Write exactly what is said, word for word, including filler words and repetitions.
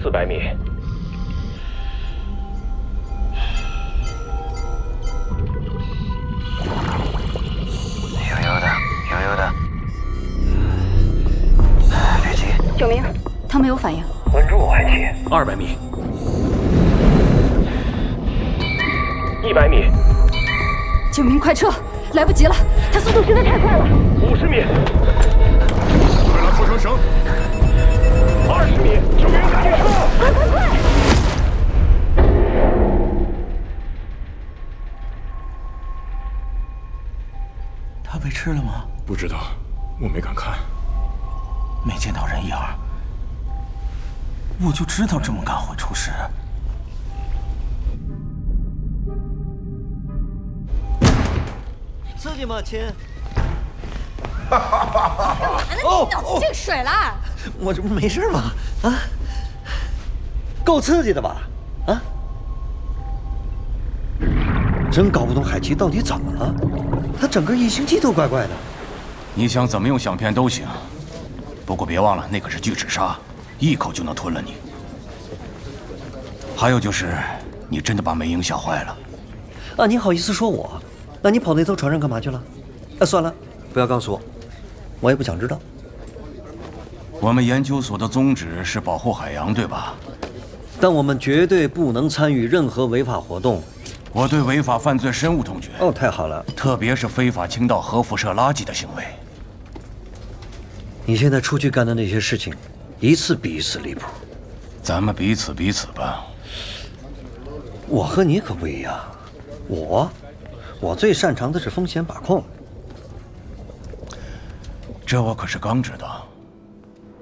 四百米。 悠悠的，悠悠的。别急。 九明，他没有反应。 稳住，海奇。二百米。一百米。 九明，快撤！来不及了，他速度实在太快了。 五十米。 快拉拖绳绳。 二十米。九明，赶紧撤！ 快快快！ 他被吃了吗？ 不知道，我没敢看， 没见到人影儿，我就知道这么干会出事。 刺激吗，亲？ 干嘛呢？你脑子进水了？ 我这不没事吗？啊，够刺激的吧？啊，真搞不懂海奇到底怎么了。 他整个一星期都怪怪的。 你想怎么用响片都行，不过别忘了，那可是巨齿鲨，一口就能吞了你。还有就是，你真的把梅英吓坏了。 啊，你好意思说我？那你跑那艘船上干嘛去了？啊，算了，不要告诉我，我也不想知道。 我们研究所的宗旨是保护海洋，对吧？ 但我们绝对不能参与任何违法活动。 我对违法犯罪深恶痛绝。 哦，太好了， 特别是非法倾倒核辐射垃圾的行为。 你现在出去干的那些事情，一次比一次离谱。 咱们彼此彼此吧。 我和你可不一样，我，我最擅长的是风险把控。 这我可是刚知道。